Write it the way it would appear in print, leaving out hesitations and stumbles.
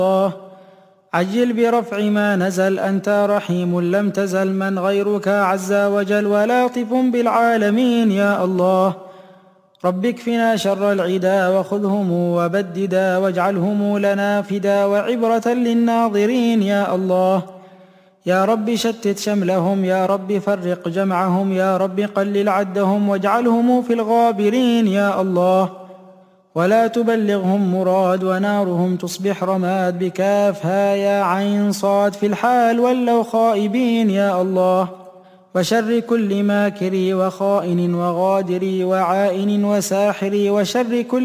عجل برفع ما نزل، أنت رحيم لم تزل، من غيرك عز وجل ولطف بالعالمين يا الله. رب اكفنا شر العدا وخذهم وبددا، واجعلهم لنا فدا وعبرة للناظرين يا الله. يا رب شتت شملهم، يا رب فرق جمعهم، يا رب قلل عدهم واجعلهم في الغابرين يا الله. ولا تبلغهم مراد، ونارهم تصبح رماد، بكافها يا عين صاد في الحال ولوا خائبين يا الله. وشر كل ماكر وخائن وغادر وعائن وساحر، وشر كل